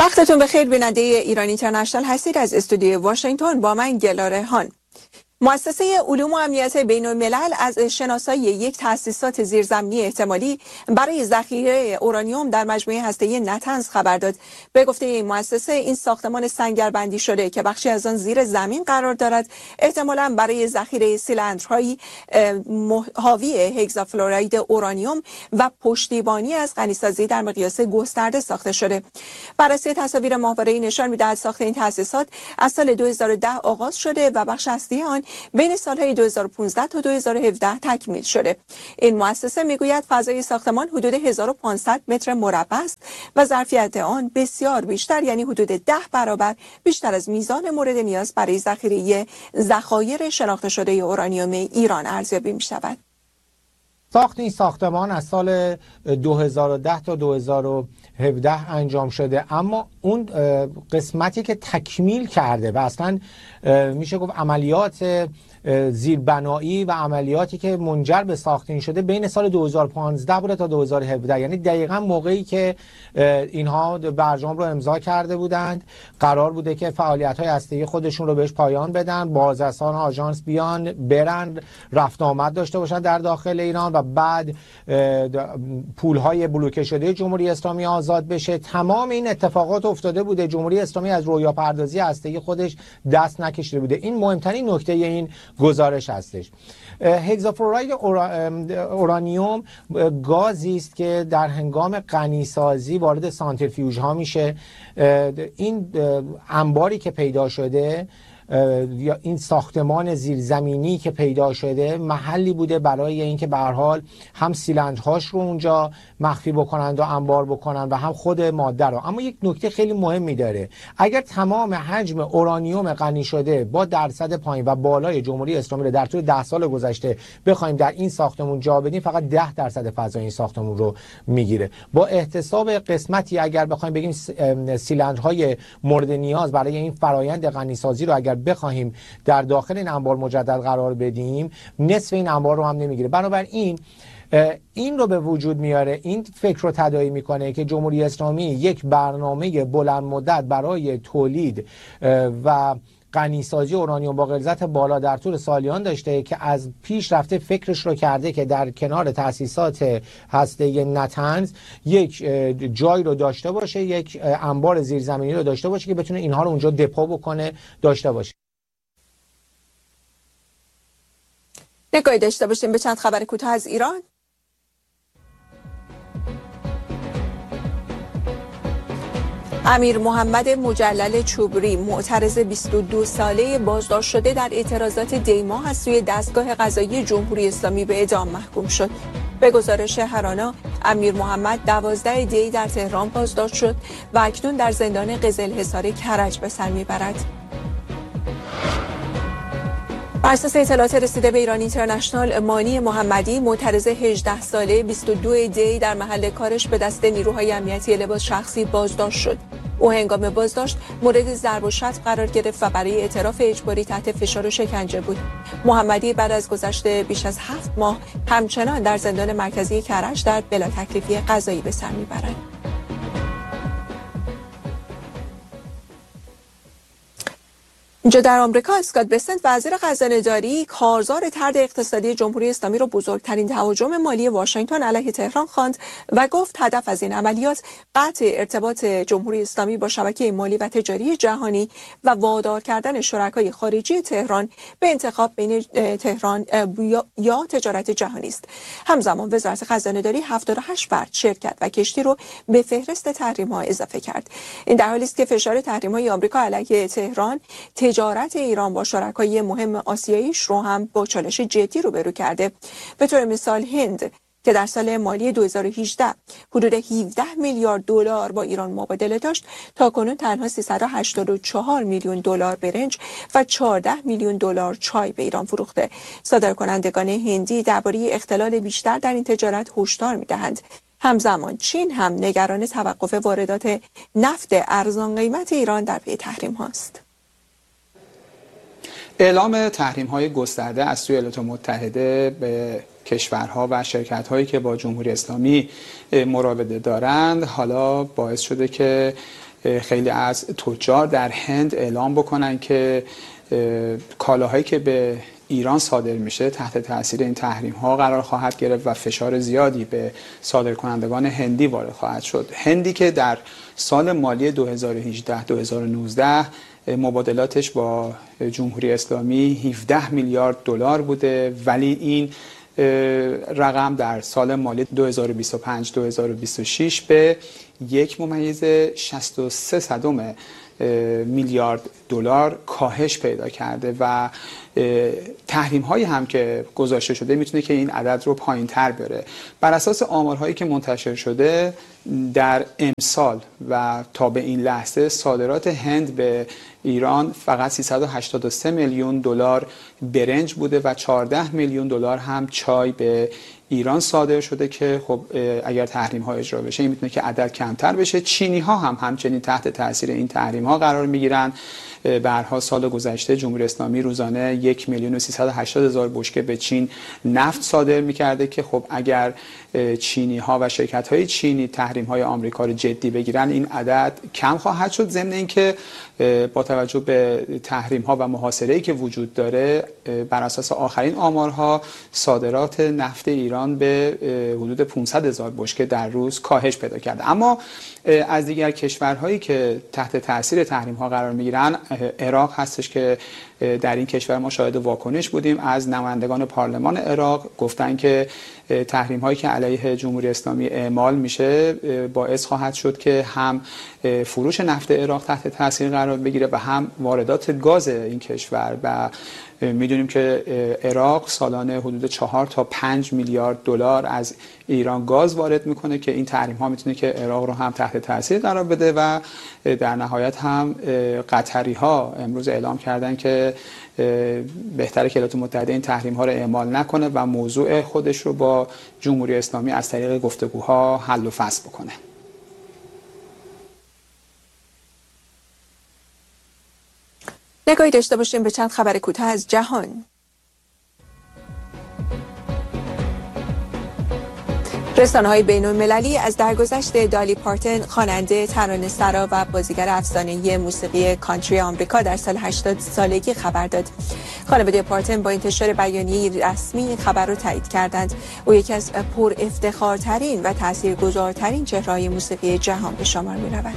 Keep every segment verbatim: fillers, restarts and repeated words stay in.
وقتتون بخیر. بیننده ایران اینترنشنال هستید. از استودیو واشنگتن با من گلاره هان. مؤسسه علوم و امنیت بین الملل از شناسایی یک تأسیسات زیرزمینی احتمالی برای ذخیره اورانیوم در مجموعه هسته‌ای نتنز خبر داد. به گفته این مؤسسه، این ساختمان سنگربندی شده که بخشی از آن زیر زمین قرار دارد، احتمالاً برای ذخیره سیلندرهایی حاوی هگزافلوراید اورانیوم و پشتیبانی از غنیسازی در مقیاس گسترده ساخته شده. بررسی تصاویر ماهواره‌ای نشان می‌دهد ساخت این تأسیسات از سال دو هزار و ده آغاز شده و بخش اصلی آن بین سالهای دو هزار و پانزده تا دو هزار و هفده تکمیل شده. این مؤسسه میگوید فضای ساختمان حدود هزار و پانصد متر مربع است و ظرفیت آن بسیار بیشتر، یعنی حدود ده برابر بیشتر از میزان مورد نیاز برای ذخیره ذخایر شناخته شده اورانیوم ایران ارزیابی می شود. ساخت این ساختمان از سال دو هزار و ده تا دو هزار و هفده انجام شده، اما اون قسمتی که تکمیل کرده و اصلا میشه گفت عملیات زیربنایی و عملیاتی که منجر به ساخت این شده بین سال دو هزار و پانزده بوده تا دو هزار و هفده، یعنی دقیقاً موقعی که اینها برجام رو امضا کرده بودند قرار بوده که فعالیت‌های هسته‌ای خودشون رو بهش پایان بدن، بازرسان آژانس بیان برن رفت آمد داشته باشن در داخل ایران و بعد پول‌های بلوکه شده جمهوری اسلامی آزاد بشه. تمام این اتفاقات افتاده بوده، جمهوری اسلامی از رویا پردازی هسته‌ای خودش دست نکشیده بوده. این مهمترین نکته این گزارش هستش. هگزافلوراید اورانیوم گازی است که در هنگام غنیسازی وارد سانتریفیوژ ها میشه. این انباری که پیدا شده یا این ساختمان زیرزمینی که پیدا شده محلی بوده برای اینکه به هر حال هم سیلندرهاش رو اونجا مخفی بکنند و انبار بکنند و هم خود ماده رو. اما یک نکته خیلی مهمی داره، اگر تمام حجم اورانیوم غنی شده با درصد پایین و بالای جمهوری اسلامی رو در طول ده سال گذشته بخوایم در این ساختمون جا بدیم، فقط ده درصد فضای این ساختمون رو میگیره. با احتساب قسمتی اگر بخوایم بگیم سیلندرهای مورد نیاز برای این فرایند غنیسازی رو اگر بخواهیم در داخل این انبار مجدد قرار بدیم، نصف این انبار رو هم نمیگیره. بنابراین این رو به وجود میاره، این فکر رو تداعی میکنه که جمهوری اسلامی یک برنامه بلند مدت برای تولید و غنیسازی اورانیوم با غلظت بالا در طول سالیان داشته که از پیش رفته فکرش رو کرده که در کنار تأسیسات هسته‌ای نتنز یک جای رو داشته باشه، یک انبار زیرزمینی رو داشته باشه که بتونه اینها رو اونجا دپو بکنه داشته باشه. نگاهی داشته باشیم به چند خبر کوتاه از ایران. امیر محمد مجلل چوبری، معترض بیست و دو ساله بازداشت شده در اعتراضات دیما از سوی دستگاه قضایی جمهوری اسلامی به اعدام محکوم شد. به گزارش هرانا، امیر محمد دوازده دی در تهران بازداشت شد و اکنون در زندان قزلحصار کرج به سر میبرد. بر اساس اطلاعات رسیده به ایران اینترنشنال، مانی محمدی، معترض هجده ساله بیست و دو دی در محل کارش به دست نیروهای امنیتی لباس شخصی بازداشت شد. او هنگام بازداشت مورد ضرب و شتم قرار گرفت و برای اعتراف اجباری تحت فشار و شکنجه بود. محمدی بعد از گذشت بیش از هفت ماه همچنان در زندان مرکزی کرج در بلا تکلیفی قضایی به سر میبرد. اینجا در آمریکا، اسکات بسنت، وزیر خزانه‌داری، کارزار طرد اقتصادی جمهوری اسلامی را بزرگترین تهاجم مالی واشنگتن علیه تهران خواند و گفت هدف از این عملیات قطع ارتباط جمهوری اسلامی با شبکه مالی و تجاری جهانی و وادار کردن شرکای خارجی تهران به انتخاب بین تهران یا تجارت جهانی است. همزمان وزارت خزانه‌داری هفتاد و هشت فرد، شرکت و کشتی رو به فهرست تحریم‌ها اضافه کرد. این در حالی است که فشار تحریم‌های آمریکا علیه تهران تجارت ایران با شرکای مهم آسیاییش رو هم با چالش جدی روبرو کرده. به طور مثال هند که در سال مالی دو هزار و هجده حدود هفده میلیارد دلار با ایران مبادله داشت، تاکنون تنها سیصد و هشتاد و چهار میلیون دلار برنج و چهارده میلیون دلار چای به ایران فروخته. صادرکنندگان هندی درباره اختلال بیشتر در این تجارت هشدار می‌دهند. همزمان چین هم نگران توقف واردات نفت ارزان قیمت ایران در پی تحریم هاست. اعلام تحریم‌های گسترده از سوی ایالات متحده به کشورها و شرکت‌هایی که با جمهوری اسلامی مراوده دارند حالا باعث شده که خیلی از تجار در هند اعلام بکنن که کالاهایی که به ایران صادر میشه تحت تاثیر این تحریم ها قرار خواهد گرفت و فشار زیادی به صادرکنندگان هندی وارد خواهد شد. هندی که در سال مالی دو هزار و هجده دو هزار و نوزده مبادلاتش با جمهوری اسلامی هفده میلیارد دلار بوده، ولی این رقم در سال مالی دو هزار و بیست و پنج دو هزار و بیست و شش به یک ممیز شصت و سه صدم میلیارد دلار کاهش پیدا کرده و تحریم هایی هم که گذاشته شده میتونه که این عدد رو پایین تر بره. بر اساس آمارهایی که منتشر شده در امسال و تا به این لحظه صادرات هند به ایران فقط سیصد و هشتاد و سه میلیون دلار برنج بوده و چهارده میلیون دلار هم چای به ایران صادر شده که خب اگر تحریم ها اجرا بشه این میتونه که عدد کمتر بشه. چینی ها هم همچنین تحت تاثیر این تحریم ها قرار میگیرن. به هر حال سال گذشته جمهوری اسلامی روزانه یک میلیون و سیصد و هشتاد هزار بشکه به چین نفت صادر میکرده که خب اگر چینی ها و شرکت های چینی تحریم های آمریکا رو جدی بگیرن این عدد کم خواهد شد، ضمن اینکه با توجه به تحریم ها و محاصره‌ای که وجود داره بر اساس آخرین آمارها صادرات نفت ایران به حدود پانصد هزار بشکه در روز کاهش پیدا کرده. اما از دیگر کشورهایی که تحت تاثیر تحریم ها قرار میگیرن عراق هستش که در این کشور ما شاهد واکنش بودیم از نمایندگان پارلمان عراق. گفتن که تحریم هایی که علیه جمهوری اسلامی اعمال میشه باعث خواهد شد که هم فروش نفت عراق تحت تاثیر قرار بگیره و هم واردات گاز این کشور. و میدونیم که عراق سالانه حدود چهار تا پنج میلیارد دلار از ایران گاز وارد میکنه که این تحریم ها میتونه که عراق رو هم تحت تاثیر قرار بده و در نهایت هم قطری ها امروز اعلام کردن که بهتره که ایالات متحده این تحریم ها رو اعمال نکنه و موضوع خودش رو با جمهوری اسلامی از طریق گفتگوها حل و فصل بکنه. نگاهی داشته باشیم به چند خبر کوتاه از جهان. رسانه‌های بین‌المللی از درگذشت دالی پارتن، خواننده، ترانه‌سرا و بازیگر افسانه‌ای موسیقی کانتری آمریکا در سال هشتاد سالگی خبر داد. خانواده پارتن با انتشار بیانیه رسمی این خبر را تایید کردند. او یکی از پر افتخارترین و تاثیرگذارترین چهره‌های موسیقی جهان به شمار می‌رود.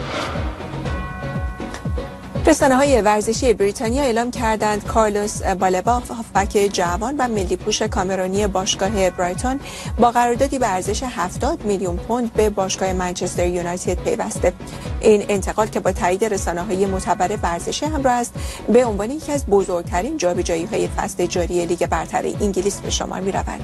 رسانه‌های ورزشی بریتانیا اعلام کردند کارلوس بالبا، هافبک جوان و ملی پوش کامرونی باشگاه برایتون با قراردادی به ارزش هفتاد میلیون پوند به باشگاه منچستر یونایتد پیوسته. این انتقال که با تایید رسانه‌های معتبر ورزشی همراه است به عنوان یکی از بزرگترین جابجایی‌های فصل جاری لیگ برتر انگلیس به شمار می‌رود.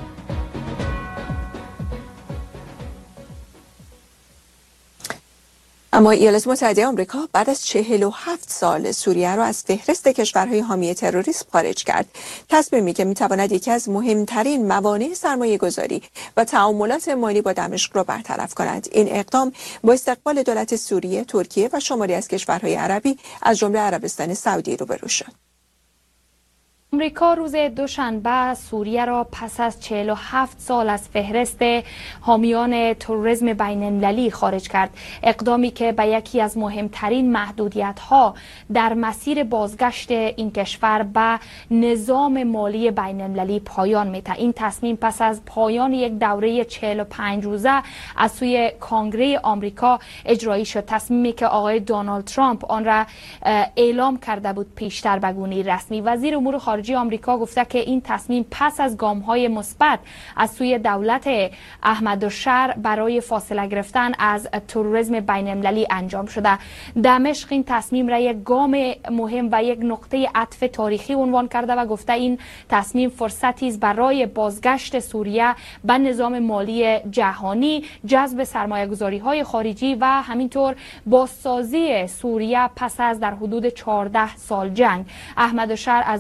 اما ایالات متحده آمریکا بعد از چهل و هفت سال سوریه را از فهرست کشورهای حامی تروریسم خارج کرد. تصمیمی که میتواند یکی از مهمترین موانع سرمایه گذاری و تعاملات مالی با دمشق را برطرف کند. این اقدام با استقبال دولت سوریه، ترکیه و شماری از کشورهای عربی از جمله عربستان سعودی روبرو شد. آمریکا روز دوشنبه سوریه را پس از چهل و هفت سال از فهرست حامیان تروریسم بین‌المللی خارج کرد. اقدامی که به یکی از مهمترین محدودیت‌ها در مسیر بازگشت این کشور به نظام مالی بین‌المللی پایان می‌دهد. این تصمیم پس از پایان یک دوره چهل و پنج روزه از سوی کنگره آمریکا اجرایی شد. تصمیمی که آقای دونالد ترامپ آن را اعلام کرده بود پیشتر به گونه رسمی. وزیر امور خارجه آمریکا گفته که این تصمیم پس از گام‌های مثبت از سوی دولت احمدالشر برای فاصله گرفتن از تروریسم بین‌المللی انجام شده. دمشق این تصمیم را یک گام مهم و یک نقطه عطف تاریخی عنوان کرده و گفته این تصمیم فرصتی است برای بازگشت سوریه به نظام مالی جهانی، جذب سرمایه‌گذاری‌های خارجی و همینطور بازسازی سوریه پس از در حدود چهارده سال جنگ. احمدالشر از دونالد ترامپ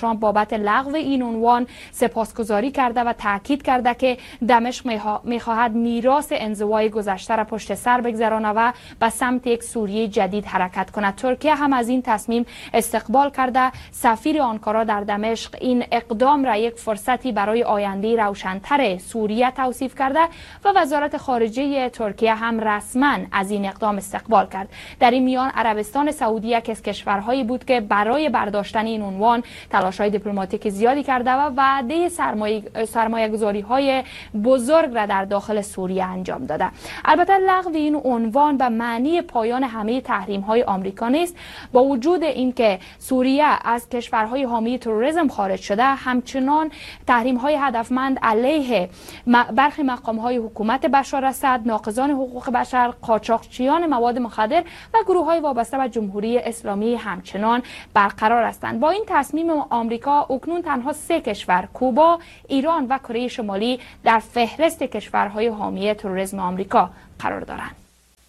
ترامپ بابت لغو این عنوان سپاسگزاری کرده و تاکید کرده که دمشق می‌خواهد میراث انزوای گذشته را پشت سر بگذرانه و به سمت یک سوریه جدید حرکت کند. ترکیه هم از این تصمیم استقبال کرده. سفیر آنکارا در دمشق این اقدام را یک فرصتی برای آینده روشن‌تر سوریه توصیف کرده و وزارت خارجه ترکیه هم رسما از این اقدام استقبال کرد. در این میان عربستان سعودی یک از کشورهایی بود که برای برداشتن این عنوان تلاش‌های دیپلماتیک زیادی کرده و وعده سرمایه سرمایه‌گذاری‌های بزرگ را در داخل سوریه انجام داده. البته لغو این عنوان به معنی پایان همه تحریم‌های آمریکا نیست. با وجود اینکه سوریه از کشورهای حامی تروریسم خارج شده، همچنان تحریم‌های هدفمند علیه برخی مقام‌های حکومت بشار اسد، ناقضان حقوق بشر، قاچاقچیان مواد مخدر و گروه‌های وابسته به جمهوری اسلامی همچنان برقرار هستند. با این تصمیم آمریکا اکنون تنها سه کشور، کوبا، ایران و کره شمالی، در فهرست کشورهای حامی تروریسم آمریکا قرار دارند.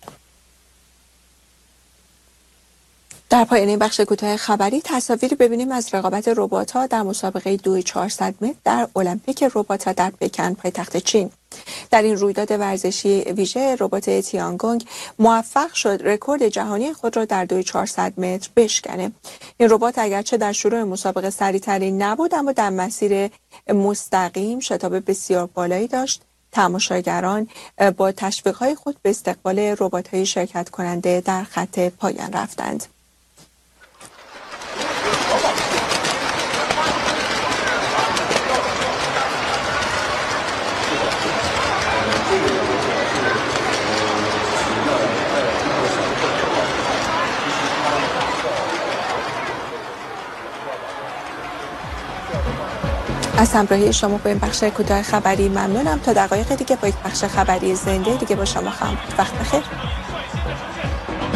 در پایان این بخش کوتاه خبری تصاویری ببینیم از رقابت ربات‌ها در مسابقه دوی چهارصد متر در المپیک ربات‌ها در پکن پایتخت چین. در این رویداد ورزشی ویژه ربات تیانگونگ موفق شد رکورد جهانی خود را در دوی چهارصد متر بشکنه. این ربات اگرچه در شروع مسابقه سریع‌تری نبود، اما در مسیر مستقیم شتاب بسیار بالایی داشت. تماشاگران با تشویق‌های خود به استقبال ربات‌های شرکت کننده در خط پایان رفتند. از همراهی شما با این بخش کوتاه خبری ممنونم. تا دقایق دیگه با یک بخش خبری زنده دیگه با شما خواهم بود. وقت بخیر.